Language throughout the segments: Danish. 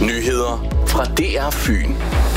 Nyheder fra DR Fyn.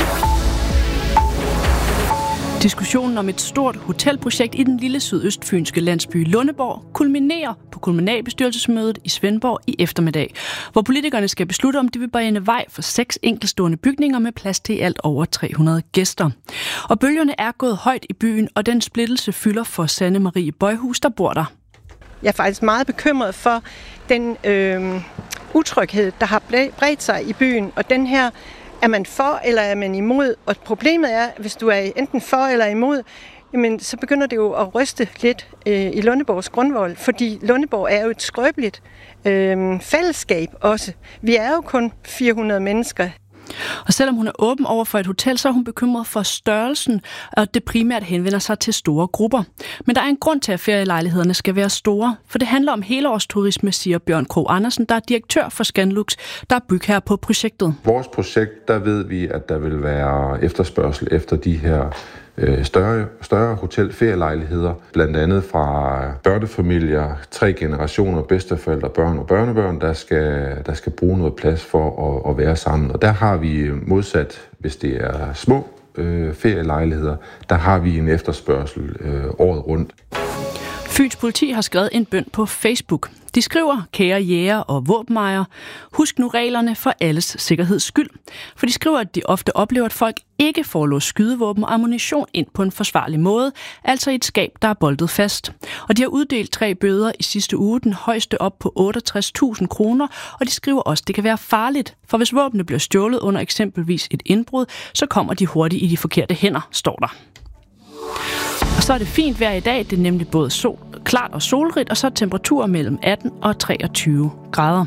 Diskussionen om et stort hotelprojekt i den lille sydøstfynske landsby Lundeborg kulminerer på kommunalbestyrelsesmødet i Svendborg i eftermiddag, hvor politikerne skal beslutte, om de vil bane vej for 6 enkeltstående bygninger med plads til i alt over 300 gæster. Og bølgerne er gået højt i byen, og den splittelse fylder for Sanne Marie Bøjhus, der bor der. Jeg er faktisk meget bekymret for den utryghed, der har bredt sig i byen, og den her, er man for eller er man imod? Og problemet er, hvis du er enten for eller imod, jamen, så begynder det jo at ryste lidt i Lundeborgs grundvold, fordi Lundeborg er jo et skrøbeligt fællesskab også. Vi er jo kun 400 mennesker. Og selvom hun er åben over for et hotel, så er hun bekymret for størrelsen, og det primært henvender sig til store grupper. Men der er en grund til, at ferielejlighederne skal være store, for det handler om helårsturisme, siger Bjørn Krog Andersen, der er direktør for Scanlux, der er bygherre på projektet. Vores projekt, der ved vi, at der vil være efterspørgsel efter de her større hotelferielejligheder, blandt andet fra børnefamilier, 3 generationer, bedsteforældre, børn og børnebørn, der skal bruge noget plads for at være sammen. Og der har vi modsat, hvis det er små ferielejligheder, der har vi en efterspørgsel året rundt. Fyns politi har skrevet en bøn på Facebook. De skriver, kære jæger og våbenejere, husk nu reglerne for alles sikkerheds skyld. For de skriver, at de ofte oplever, at folk ikke får låst skydevåben og ammunition ind på en forsvarlig måde, altså i et skab, der er boltet fast. Og de har uddelt 3 bøder i sidste uge, den højeste op på 68.000 kroner, og de skriver også, at det kan være farligt, for hvis våbnene bliver stjålet under eksempelvis et indbrud, så kommer de hurtigt i de forkerte hænder, står der. Og så er det fint vejr i dag, det er nemlig både klart og solrigt, og så er temperaturer mellem 18 og 23 grader.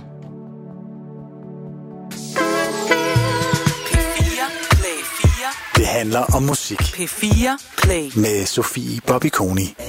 P4 Play 4. Det handler om musik. P4 Play. Med Sofie Bobby Koni.